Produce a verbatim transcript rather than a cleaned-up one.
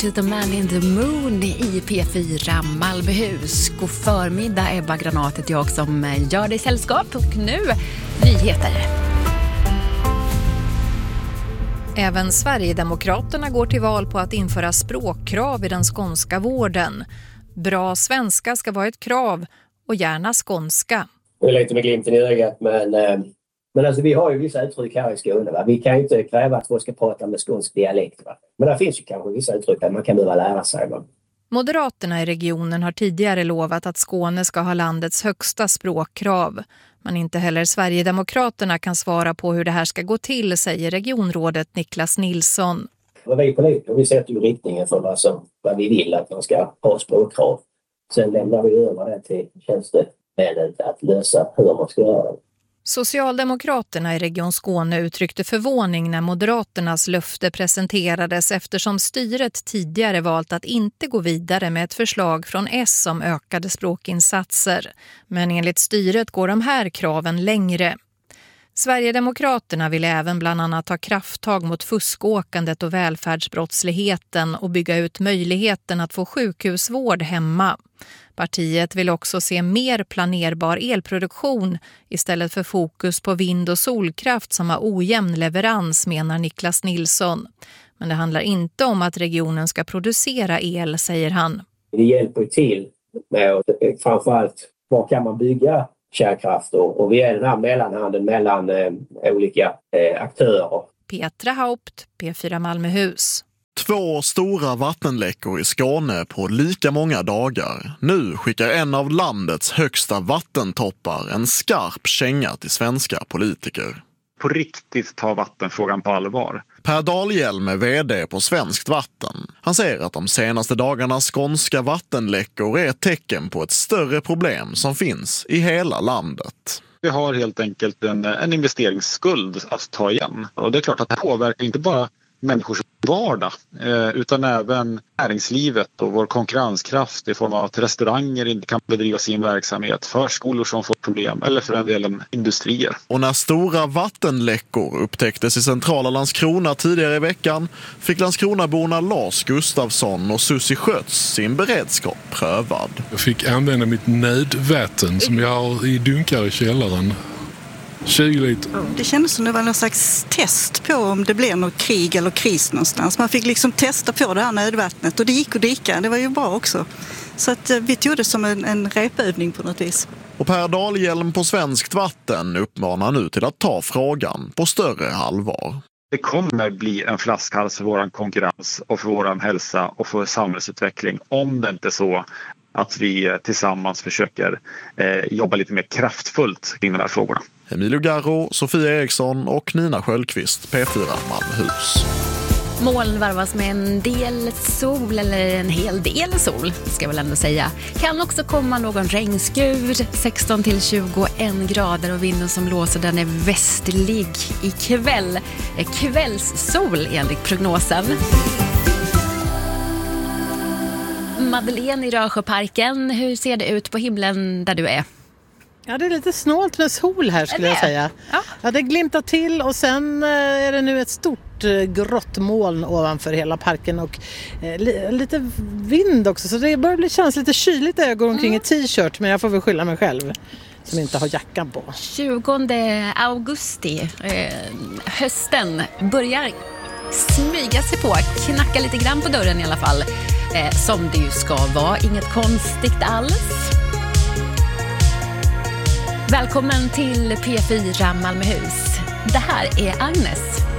To the man in the moon i P fyra Malmöhus. God förmiddag, Ebba Granatet, jag som gör dig sällskap. Och nu, nyheter. Även Sverigedemokraterna går till val på att införa språkkrav i den skånska vården. Bra svenska ska vara ett krav och gärna skånska. Det är lite med glimten i ögat, men, men alltså, vi har ju vissa uttryck här i Skåne. Va? Vi kan ju inte kräva att folk ska prata med skånsk dialekt. Va? Men det finns ju kanske vissa uttryck att man kan behöva lära sig. Va? Moderaterna i regionen har tidigare lovat att Skåne ska ha landets högsta språkkrav. Men inte heller Sverigedemokraterna kan svara på hur det här ska gå till, säger regionrådet Niklas Nilsson. Och vi politiker, vi sätter ju riktningen för vad, som, vad vi vill att man ska ha språkkrav. Sen lämnar vi över det till tjänstemännen att lösa hur man ska göra det. Socialdemokraterna i Region Skåne uttryckte förvåning när Moderaternas löfte presenterades eftersom styret tidigare valt att inte gå vidare med ett förslag från S om ökade språkinsatser. Men enligt styret går de här kraven längre. Sverigedemokraterna vill även bland annat ta krafttag mot fuskåkandet och välfärdsbrottsligheten och bygga ut möjligheten att få sjukhusvård hemma. Partiet vill också se mer planerbar elproduktion istället för fokus på vind- och solkraft som har ojämn leverans, menar Niklas Nilsson. Men det handlar inte om att regionen ska producera el, säger han. Det hjälper till med framförallt var kan man bygga kärnkraft och, och vi är den här mellanhanden mellan eh, olika eh, aktörer. Petra Haupt, P fyra Malmöhus. Två stora vattenläckor i Skåne på lika många dagar. Nu skickar en av landets högsta vattentoppar en skarp känga till svenska politiker. På riktigt ta vattenfrågan på allvar. Per Dahlhjelm är vd på Svenskt Vatten. Han säger att de senaste dagarnas skånska vattenläckor är ett tecken på ett större problem som finns i hela landet. Vi har helt enkelt en, en investeringsskuld att ta igen. Och det är klart att det påverkar inte bara människors vardag utan även näringslivet och vår konkurrenskraft i form av att restauranger inte kan bedriva sin verksamhet, förskolor som får problem eller för en del industrier. Och när stora vattenläckor upptäcktes i centrala Landskrona tidigare i veckan fick Landskronaborna Lars Gustafsson och Susie Skötz sin beredskap prövad. Jag fick använda mitt nödvatten som jag har i dunkar i källaren. tjugo liter. Det kändes som det var någon slags test på om det blev något krig eller kris någonstans. Man fick liksom testa på det här nödvattnet och det gick att dricka. Det var ju bra också. Så att vi tog det som en, en repövning på något vis. Och Per Dahlhjelm på Svenskt Vatten uppmanar nu till att ta frågan på större allvar. Det kommer bli en flaskhals för vår konkurrens och för vår hälsa och för samhällsutveckling om det inte är så att vi tillsammans försöker eh, jobba lite mer kraftfullt kring de här frågorna. Emilio Garro, Sofia Eriksson och Nina Sköldqvist, P fyra Malmöhus. Moln varvas med en del sol, eller en hel del sol ska jag väl ändå säga. Kan också komma någon regnskur, sexton till tjugoen grader och vinden som blåser den är västlig ikväll. Kvällssol enligt prognosen. Madeleine i Rörsjöparken, hur ser det ut på himlen där du är? Ja, det är lite snålt med sol här skulle jag säga. Ja. Ja, det glimtar till och sen är det nu ett stort grått moln ovanför hela parken och eh, lite vind också. Så det börjar bli kännas lite kyligt där jag går omkring mm. i t-shirt, men jag får väl skylla mig själv som inte har jackan på. tjugonde augusti, eh, hösten börjar smyga sig på, knacka lite grann på dörren i alla fall. Eh, som det ju ska vara, inget konstigt alls. Välkommen till P fyra Malmöhus. Det här är Agnes.